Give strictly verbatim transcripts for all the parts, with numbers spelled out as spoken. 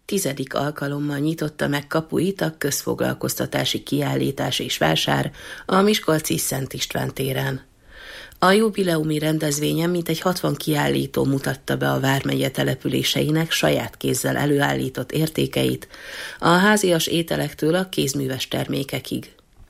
tizedik alkalommal nyitotta meg kapuit a közfoglalkoztatási kiállítás és vásár a miskolci Szent István téren. A jubileumi rendezvényen mintegy hatvan kiállító mutatta be a vármegye településeinek saját kézzel előállított értékeit, a házias ételektől a kézműves termékekig.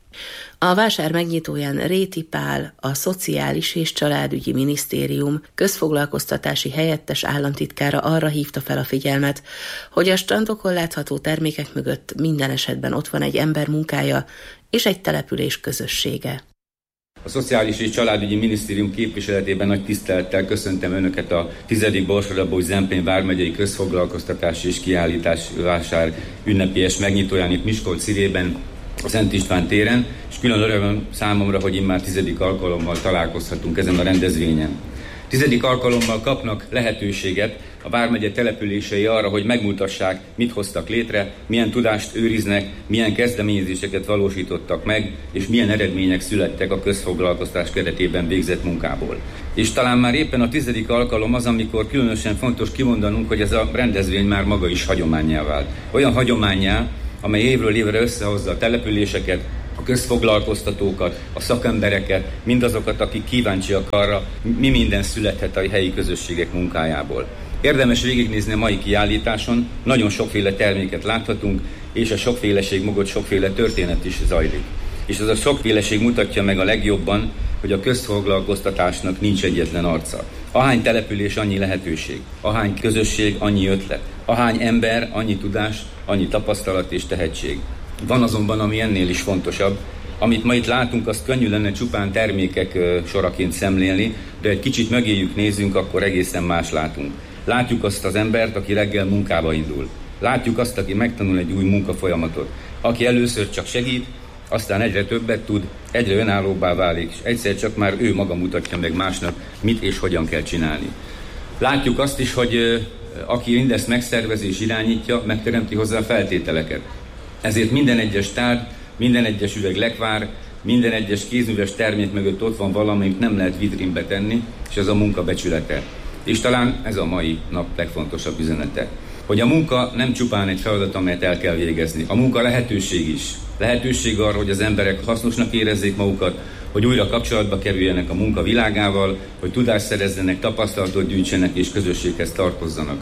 A vásár megnyitóján Réti Pál, a Szociális és Családügyi Minisztérium közfoglalkoztatási helyettes államtitkára arra hívta fel a figyelmet, hogy a standokon látható termékek mögött minden esetben ott van egy ember munkája és egy település közössége. A Szociális és Családügyi Minisztérium képviseletében nagy tisztelettel köszöntöm Önöket a tizedik Borsod-Abaúj-Zemplén vármegyei közfoglalkoztatási és kiállítási vásár ünnepélyes megnyitóján itt Miskolc-Szirében, a Szent István téren, és külön öröm számomra, hogy immár tizedik alkalommal találkozhatunk ezen a rendezvényen. Tizedik alkalommal kapnak lehetőséget a vármegye települései arra, hogy megmutassák, mit hoztak létre, milyen tudást őriznek, milyen kezdeményezéseket valósítottak meg, és milyen eredmények születtek a közfoglalkoztatás keretében végzett munkából. És talán már éppen a tizedik alkalom az, amikor különösen fontos kimondanunk, hogy ez a rendezvény már maga is hagyománnyá vált. Olyan hagyománnyá, amely évről évre összehozza a településeket, a közfoglalkoztatókat, a szakembereket, mindazokat, akik kíváncsiak arra, mi minden születhet a helyi közösségek munkájából. Érdemes végignézni a mai kiállításon, nagyon sokféle terméket láthatunk, és a sokféleség mögött sokféle történet is zajlik. És ez a sokféleség mutatja meg a legjobban, hogy a közfoglalkoztatásnak nincs egyetlen arca. Ahány település, annyi lehetőség. Ahány közösség, annyi ötlet. Ahány ember, annyi tudás, annyi tapasztalat és tehetség. Van azonban, ami ennél is fontosabb. Amit ma itt látunk, azt könnyű lenne csupán termékek soraként szemlélni, de egy kicsit mögéjük nézzünk, akkor egészen más látunk. Látjuk azt az embert, aki reggel munkába indul. Látjuk azt, aki megtanul egy új munkafolyamatot. Aki először csak segít, aztán egyre többet tud, egyre önállóbbá válik, és egyszer csak már ő maga mutatja meg másnak, mit és hogyan kell csinálni. Látjuk azt is, hogy aki mindezt megszervezi és irányítja, megteremti hozzá a feltételeket. Ezért minden egyes tárgy, minden egyes üveg lekvár, minden egyes kézműves termék mögött ott van valami, amit nem lehet vitrínbe tenni, és ez a munka becsülete. És talán ez a mai nap legfontosabb üzenete. Hogy a munka nem csupán egy feladat, amelyet el kell végezni. A munka lehetőség is. Lehetőség arra, hogy az emberek hasznosnak érezzék magukat, hogy újra kapcsolatba kerüljenek a munka világával, hogy tudást szerezzenek, tapasztalatot gyűjtsenek és közösséghez tartozzanak.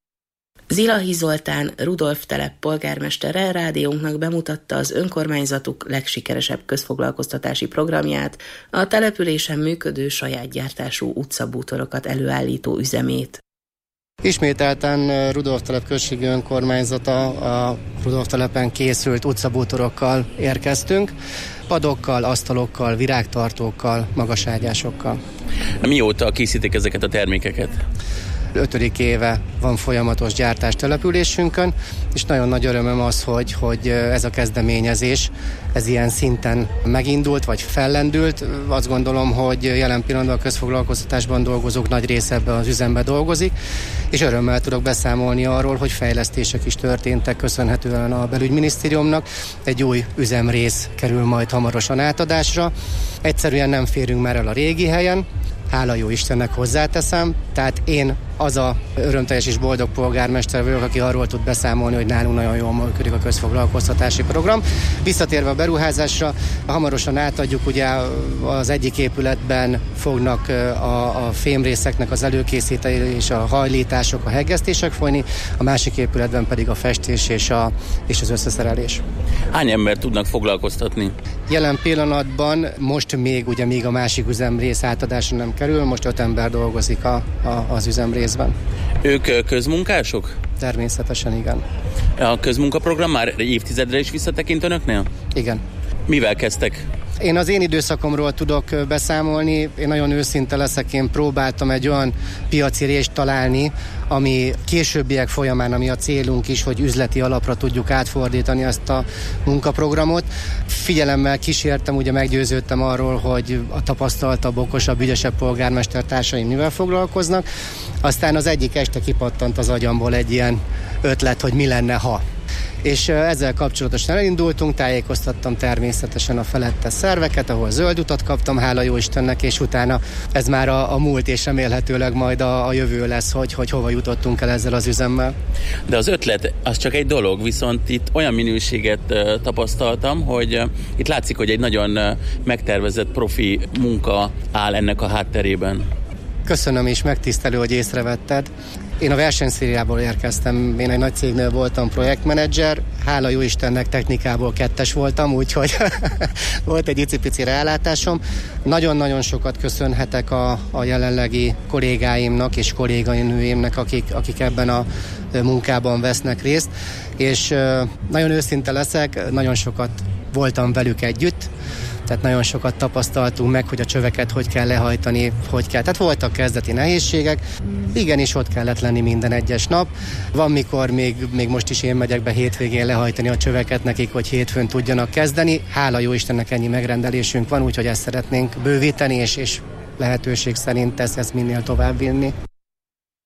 Zilahi Zoltán, Rudolf telep polgármestere rádiónknak bemutatta az önkormányzatuk legsikeresebb közfoglalkoztatási programját, a településen működő saját gyártású utcabútorokat előállító üzemét. Ismételten Rudolf telep községi önkormányzata a Rudolf telepen készült utcabútorokkal érkeztünk, padokkal, asztalokkal, virágtartókkal, magaságyásokkal. Mióta készítik ezeket a termékeket? Ötödik éve van folyamatos gyártás településünkön, és nagyon nagy örömöm az, hogy, hogy ez a kezdeményezés, ez ilyen szinten megindult, vagy fellendült. Azt gondolom, hogy jelen pillanatban a közfoglalkoztatásban dolgozók nagy része ebben az üzemben dolgozik, és örömmel tudok beszámolni arról, hogy fejlesztések is történtek köszönhetően a belügyminisztériumnak. Egy új üzemrész kerül majd hamarosan átadásra. Egyszerűen nem férünk már el a régi helyen, hála jó Istennek hozzáteszem, tehát én az a örömteljes és boldog polgármester vagyok, aki arról tud beszámolni, hogy nálunk nagyon jól működik a közfoglalkoztatási program. Visszatérve a beruházásra, hamarosan átadjuk, ugye az egyik épületben fognak a, a fémrészeknek az előkészítei és a hajlítások, a hegesztések folyni, a másik épületben pedig a festés és, a, és az összeszerelés. Hány embert tudnak foglalkoztatni? Jelen pillanatban most még, ugye még a másik üzemrész átadásra nem kerül, most öt ember dolgozik a, a, az üzemrészben. Ők közmunkások? Természetesen igen. A közmunkaprogram már évtizedre is visszatekint önöknél? Igen. Mivel kezdtek? Én az én időszakomról tudok beszámolni, én nagyon őszinte leszek, én próbáltam egy olyan piaci részt találni, ami későbbiek folyamán, ami a célunk is, hogy üzleti alapra tudjuk átfordítani ezt a munkaprogramot. Figyelemmel kísértem, ugye meggyőződtem arról, hogy a tapasztaltabb, okosabb, ügyesebb polgármestertársaim mivel foglalkoznak. Aztán az egyik este kipattant az agyamból egy ilyen ötlet, hogy mi lenne, ha. és ezzel kapcsolatosan elindultunk, tájékoztattam természetesen a felettes szerveket, ahol zöld utat kaptam, hála jó Istennek, és utána ez már a, a múlt, és remélhetőleg majd a, a jövő lesz, hogy, hogy hova jutottunk el ezzel az üzemmel. De az ötlet az csak egy dolog, viszont itt olyan minőséget uh, tapasztaltam, hogy uh, itt látszik, hogy egy nagyon uh, megtervezett profi munka áll ennek a hátterében. Köszönöm, és megtisztelő, hogy észrevetted. Én a versenyszériából érkeztem, én egy nagy cégnél voltam projektmenedzser, hála jó Istennek technikából kettes voltam, úgyhogy volt egy icipici rálátásom. Nagyon-nagyon sokat köszönhetek a, a jelenlegi kollégáimnak és kolléganőimnek, akik, akik ebben a munkában vesznek részt, és nagyon őszinte leszek, nagyon sokat voltam velük együtt, tehát nagyon sokat tapasztaltunk meg, hogy a csöveket hogy kell lehajtani, hogy kell. Tehát voltak kezdeti nehézségek, igenis ott kellett lenni minden egyes nap. Van, mikor még, még most is én megyek be hétvégén lehajtani a csöveket nekik, hogy hétfőn tudjanak kezdeni. Hála jó Istennek ennyi megrendelésünk van, úgyhogy ezt szeretnénk bővíteni, és, és lehetőség szerint ezt, ezt minél tovább vinni.